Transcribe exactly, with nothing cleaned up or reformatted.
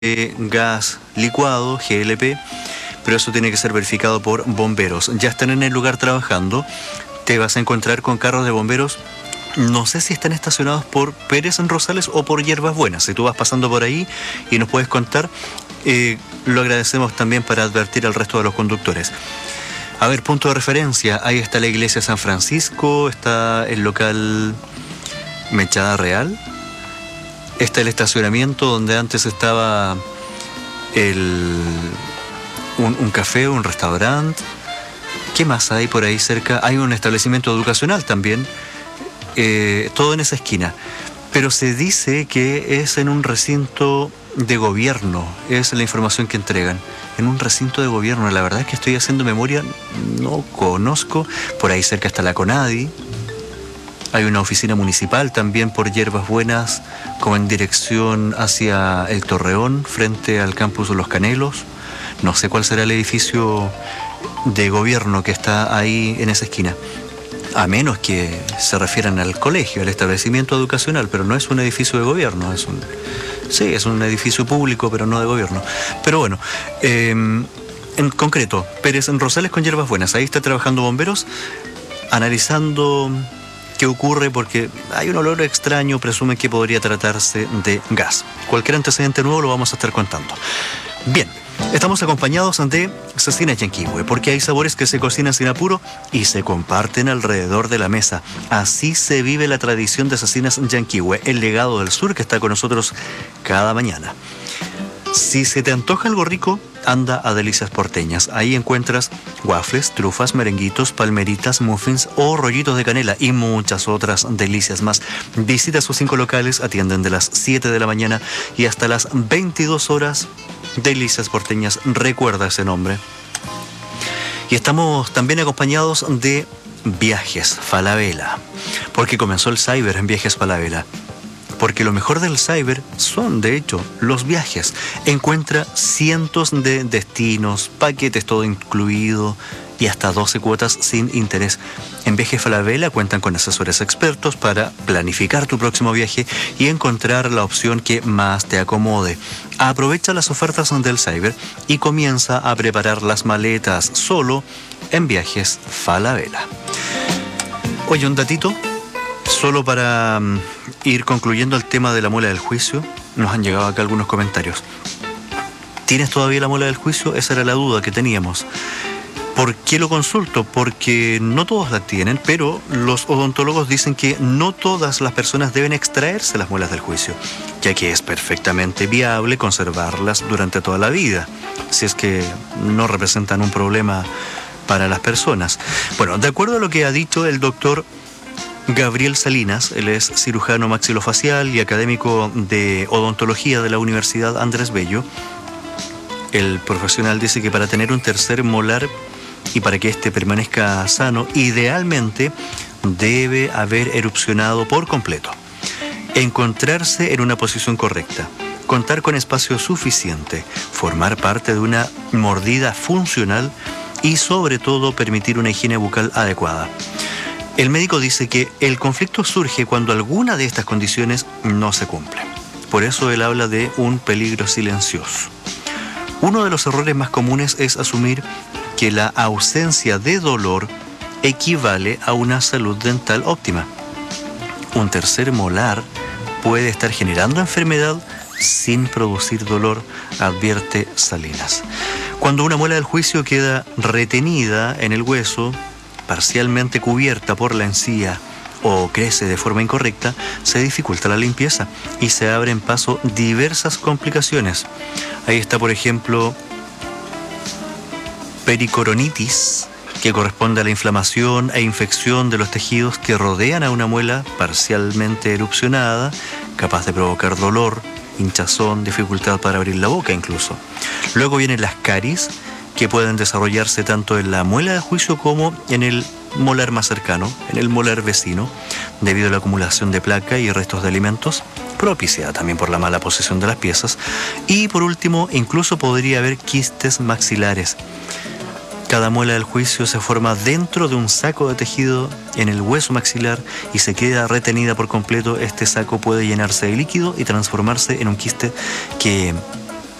de gas licuado, G L P, pero eso tiene que ser verificado por bomberos. Ya están en el lugar trabajando. Te vas a encontrar con carros de bomberos. No sé si están estacionados por Pérez en Rosales o por Hierbas Buenas. Si tú vas pasando por ahí y nos puedes contar, eh, lo agradecemos también para advertir al resto de los conductores. A ver, punto de referencia. Ahí está la iglesia San Francisco, está el local Mechada Real, está el estacionamiento donde antes estaba el, un, un café, un restaurante. ¿Qué más hay por ahí cerca? Hay un establecimiento educacional también. Eh, todo en esa esquina, pero se dice que es en un recinto de gobierno, es la información que entregan, en un recinto de gobierno. La verdad es que estoy haciendo memoria, no conozco. Por ahí cerca está la CONADI, hay una oficina municipal también por Hierbas Buenas, como en dirección hacia el Torreón, frente al campus Los Canelos. No sé cuál será el edificio de gobierno que está ahí en esa esquina, a menos que se refieran al colegio, al establecimiento educacional, pero no es un edificio de gobierno, es un, sí, es un edificio público, pero no de gobierno. Pero bueno, eh, en concreto, Pérez en Rosales con Hierbas Buenas, ahí está trabajando bomberos, analizando qué ocurre, porque hay un olor extraño, presumen que podría tratarse de gas. Cualquier antecedente nuevo lo vamos a estar contando. Bien. Estamos acompañados de Cecinas Yanquihue, porque hay sabores que se cocinan sin apuro y se comparten alrededor de la mesa. Así se vive la tradición de Cecinas Yanquihue, el legado del sur que está con nosotros cada mañana. Si se te antoja algo rico, anda a Delicias Porteñas. Ahí encuentras waffles, trufas, merenguitos, palmeritas, muffins o rollitos de canela y muchas otras delicias más. Visita sus cinco locales, atienden de las siete de la mañana y hasta las veintidós horas. Delicias Porteñas, recuerda ese nombre. Y estamos también acompañados de Viajes Falabella, porque comenzó el Cyber en Viajes Falabella. Porque lo mejor del Cyber son, de hecho, los viajes. Encuentra cientos de destinos, paquetes todo incluido y hasta doce cuotas sin interés. En Viajes Falabella cuentan con asesores expertos para planificar tu próximo viaje y encontrar la opción que más te acomode. Aprovecha las ofertas del Cyber y comienza a preparar las maletas solo en Viajes Falabella. Oye, un datito, solo para um, ir concluyendo el tema de la muela del juicio. Nos han llegado acá algunos comentarios. ¿Tienes todavía la muela del juicio? Esa era la duda que teníamos. ¿Por qué lo consulto? Porque no todos la tienen, pero los odontólogos dicen que no todas las personas deben extraerse las muelas del juicio, ya que es perfectamente viable conservarlas durante toda la vida, si es que no representan un problema para las personas. Bueno, de acuerdo a lo que ha dicho el doctor Gabriel Salinas, él es cirujano maxilofacial y académico de odontología de la Universidad Andrés Bello, el profesional dice que para tener un tercer molar y para que éste permanezca sano, idealmente debe haber erupcionado por completo, encontrarse en una posición correcta, contar con espacio suficiente, formar parte de una mordida funcional y sobre todo permitir una higiene bucal adecuada. El médico dice que el conflicto surge cuando alguna de estas condiciones no se cumple. Por eso él habla de un peligro silencioso. Uno de los errores más comunes es asumir que la ausencia de dolor equivale a una salud dental óptima. Un tercer molar puede estar generando enfermedad sin producir dolor, advierte Salinas. Cuando una muela del juicio queda retenida en el hueso, parcialmente cubierta por la encía o crece de forma incorrecta, se dificulta la limpieza y se abren paso diversas complicaciones. Ahí está, por ejemplo, pericoronitis, que corresponde a la inflamación e infección de los tejidos que rodean a una muela parcialmente erupcionada, capaz de provocar dolor, hinchazón, dificultad para abrir la boca incluso. Luego vienen las caries, que pueden desarrollarse tanto en la muela de juicio como en el molar más cercano, en el molar vecino, debido a la acumulación de placa y restos de alimentos, propiciada también por la mala posición de las piezas. Y por último, incluso podría haber quistes maxilares. Cada muela del juicio se forma dentro de un saco de tejido en el hueso maxilar y se queda retenida por completo. Este saco puede llenarse de líquido y transformarse en un quiste que